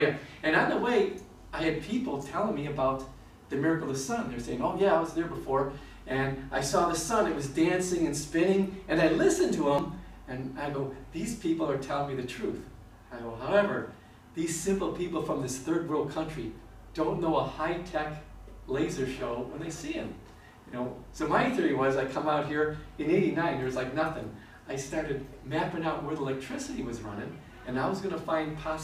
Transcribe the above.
Yeah. And on the way, I had people telling me about the miracle of the sun. They're saying, oh yeah, I was there before, and I saw the sun, it was dancing and spinning, and I listened to them, and I go, these people are telling me the truth. I go, however, these simple people from this third world country don't know a high-tech laser show when they see him. You know, so my theory was, I come out here in '89, there was like nothing. I started mapping out where the electricity was running, and I was going to find possible